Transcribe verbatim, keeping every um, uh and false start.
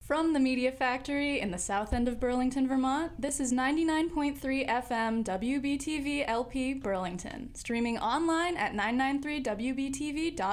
From the Media Factory in the south end of Burlington, Vermont, this is ninety-nine point three F M W B T V L P Burlington, streaming online at nine nine three W B T V dot